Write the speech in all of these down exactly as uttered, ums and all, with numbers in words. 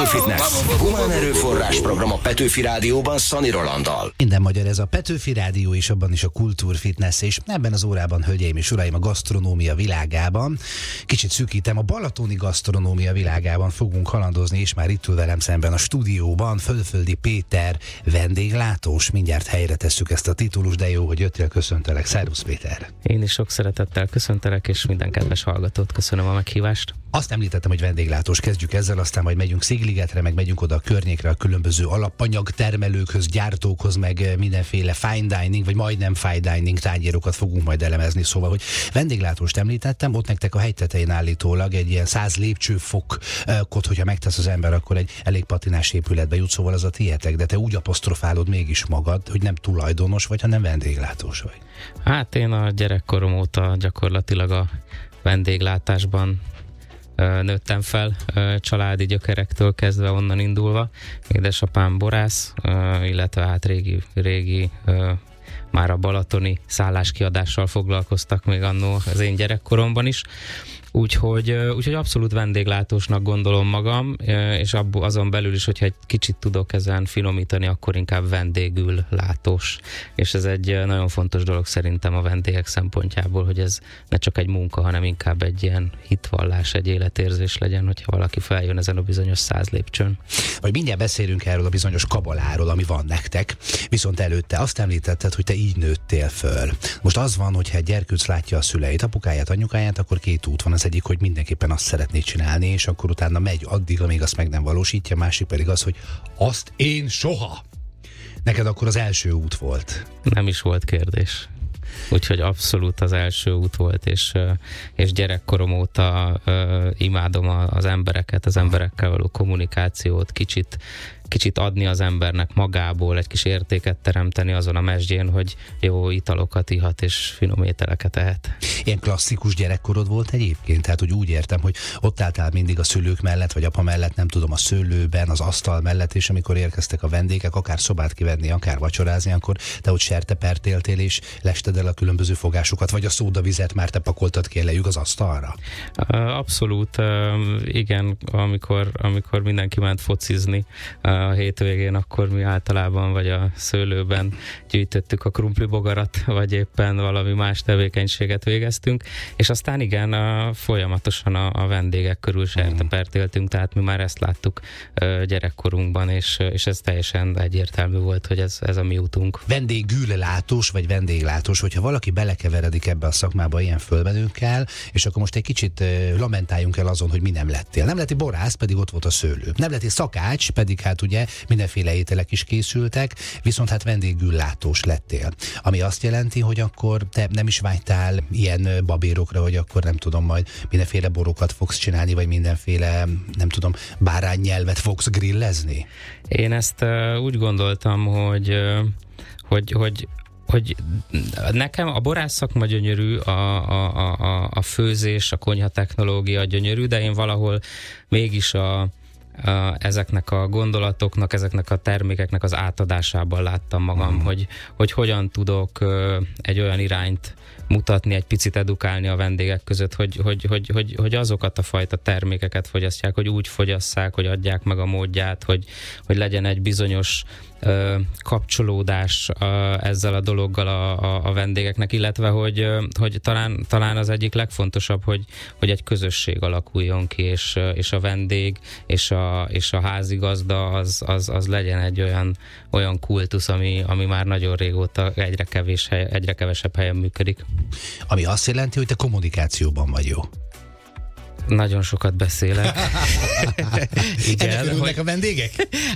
Kultúrfitness. Humán erőforrás program a Petőfi Rádióban Szani Rolanddal. Minden magyar, ez a Petőfi Rádió, és abban is a Kultúrfitness, és ebben az órában, hölgyeim és uraim, a gasztronómia világában, kicsit szűkítem, a balatoni gasztronómia világában fogunk halandozni, és már itt ül velem szemben a stúdióban Fölföldi Péter vendéglátós. Mindjárt helyre tesszük ezt a titulust, de jó, hogy jöttél, köszöntelek. Szervusz, Péter! Én is sok szeretettel köszöntelek, és minden kedves hallgatót köszönöm a meghívást. Azt említettem, hogy vendéglátós, kezdjük ezzel, aztán majd megyünk Szigligetre, meg megyünk oda a környékre a különböző alapanyagtermelőkhöz, gyártókhoz, meg mindenféle fine dining, vagy majdnem fine dining tányérokat fogunk majd elemezni. Szóval, hogy vendéglátóst említettem, ott nektek a hegytetején állítólag egy ilyen száz lépcsőfokot, hogyha megtesz az ember, akkor egy elég patinás épületbe jut, szóval az a tietek, de te úgy apostrofálod mégis magad, hogy nem tulajdonos vagy, hanem vendéglátós vagy. Hát én a gyerekkorom óta gyakorlatilag a vendéglátásban nőttem fel, családi gyökerektől kezdve, onnan indulva. Édesapám borász, illetve hát régi, régi már a balatoni szálláskiadással foglalkoztak még annó az én gyerekkoromban is. Úgyhogy, úgyhogy abszolút vendéglátósnak gondolom magam, és abból, azon belül is, hogyha egy kicsit tudok ezen finomítani, akkor inkább vendégül látós. És ez egy nagyon fontos dolog szerintem a vendégek szempontjából, hogy ez ne csak egy munka, hanem inkább egy ilyen hitvallás, egy életérzés legyen, hogyha valaki feljön ezen a bizonyos száz lépcsőn. Vagy mindjárt beszélünk erről a bizonyos kabaláról, ami van nektek, viszont előtte azt említetted, hogy te így nőttél föl. Most az van, hogyha egy gyerkőc látja a szüleit, apukáját, anyukáját, akkor két út van. Az egyik, hogy mindenképpen azt szeretné csinálni, és akkor utána megy addig, amíg azt meg nem valósítja, másik pedig az, hogy azt én soha. Neked akkor az első út volt. Nem is volt kérdés. Úgyhogy abszolút az első út volt, és, és gyerekkorom óta uh, imádom az embereket, az emberekkel való kommunikációt, kicsit kicsit adni az embernek magából, egy kis értéket teremteni azon a mesdjén, hogy jó italokat ihat és finom ételeket ehet. Ilyen klasszikus gyerekkorod volt egyébként? Tehát, hogy úgy értem, hogy ott álltál mindig a szülők mellett, vagy apa mellett, nem tudom, a szőlőben, az asztal mellett, és amikor érkeztek a vendégek, akár szobát kivenni, akár vacsorázni, akkor te ott sertepertéltél, és lested el a különböző fogásokat, vagy a szódavizet már te pakoltad ki elejük az asztalra? Abszolút, igen, amikor, amikor mindenki ment focizni a hétvégén, akkor mi általában vagy a szőlőben gyűjtöttük a krumplibogarat, vagy éppen valami más tevékenységet végeztünk, és aztán igen, a, folyamatosan a, a vendégek körül sertepertéltünk, tehát mi már ezt láttuk uh, gyerekkorunkban, és, és ez teljesen egyértelmű volt, hogy ez, ez a mi útunk. Vendégüllátós vagy vendéglátós, hogyha valaki belekeveredik ebbe a szakmába ilyen fölmenőkkel, és akkor most egy kicsit uh, lamentáljunk el azon, hogy mi nem lettél. Nem lettél borász, pedig ott volt a szőlő. Nem lettél szakács, pedig hát ugye mindenféle ételek is készültek, viszont hát vendéggüllátós lettél. Ami azt jelenti, hogy akkor te nem is vágytál ilyen babérokra, hogy akkor nem tudom, majd mindenféle borokat fogsz csinálni, vagy mindenféle, nem tudom, báránynyelvet fogsz grillezni? Én ezt uh, úgy gondoltam, hogy, uh, hogy, hogy hogy nekem a borász szakma gyönyörű, a, a, a, a főzés, a konyha technológia gyönyörű, de én valahol mégis a Uh, ezeknek a gondolatoknak, ezeknek a termékeknek az átadásában láttam magam, mm. hogy, hogy hogyan tudok uh, egy olyan irányt mutatni, egy picit edukálni a vendégek között, hogy, hogy, hogy, hogy, hogy azokat a fajta termékeket fogyasztják, hogy úgy fogyasszák, hogy adják meg a módját, hogy, hogy legyen egy bizonyos uh, kapcsolódás uh, ezzel a dologgal a, a, a vendégeknek, illetve hogy, uh, hogy talán, talán az egyik legfontosabb, hogy, hogy egy közösség alakuljon ki, és, uh, és a vendég és a, és a házigazda az, az, az legyen egy olyan, olyan kultusz, ami, ami már nagyon régóta egyre, kevés hely, egyre kevesebb helyen működik. Ami azt jelenti, hogy te kommunikációban vagy jó. Nagyon sokat beszélek. Igen. Ennek örülnek a vendégek?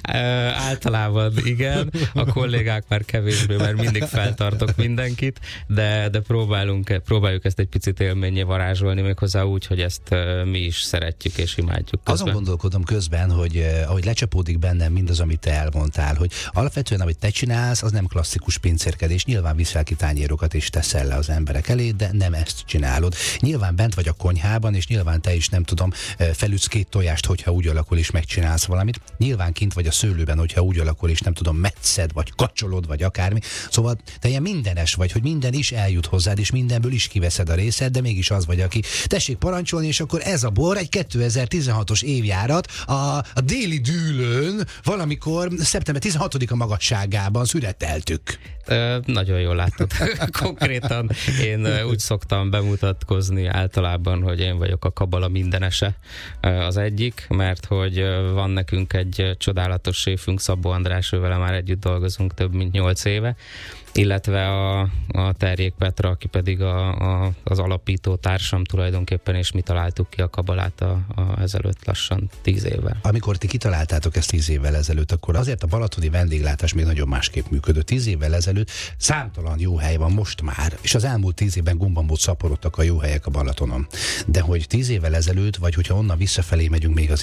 Általában igen. A kollégák már kevésbé, mert mindig feltartok mindenkit, de, de próbálunk, próbáljuk ezt egy picit élménnyé varázsolni, méghozzá úgy, hogy ezt mi is szeretjük és imádjuk közben. Azon gondolkodom közben, hogy ahogy lecsapódik bennem mindaz, amit te elmondtál, hogy alapvetően, amit te csinálsz, az nem klasszikus pincérkedés. Nyilván viszel ki tányérokat és teszel le az emberek elé, de nem ezt csinálod. Nyilván bent vagy a konyhában, és nyilván te is, nem tudom, felütsz két tojást, hogyha úgy alakul, és megcsinálsz valamit. valamit. Nyilván kint vagy a szőlőben, hogyha úgy alakul, és nem tudom, metszed, vagy kacsolod, vagy akármi. Szóval te ilyen mindenes vagy, hogy minden is eljut hozzád, és mindenből is kiveszed a részed, de mégis az vagy, aki tessék parancsolni, és akkor ez a bor egy kétezer-tizenhatos évjárat a, a déli dűlőn valamikor szeptember tizenhatodika magasságában szüreteltük. Ö, nagyon jól látod. Konkrétan én úgy szoktam bemutatkozni általában, hogy én vagyok a kabala mindenese az egyik, mert hogy van nekünk egy csodálatos séfünk, Szabó András, ővele már együtt dolgozunk több mint nyolc éve, illetve a, a Terjék Petra, aki pedig a, a, az alapító társam tulajdonképpen, és mi találtuk ki a kabalát a, a ezelőtt lassan tíz évvel. Amikor ti kitaláltátok ezt tíz évvel ezelőtt, akkor azért a balatoni vendéglátás még nagyon másképp működött. Tíz évvel ezelőtt számtalan jó hely van most már, és az elmúlt tíz évben gombambót szaporodtak a jó helyek a Balatonon. De hogy tíz évvel ezelőtt, vagy hogyha onnan visszafelé megyünk még az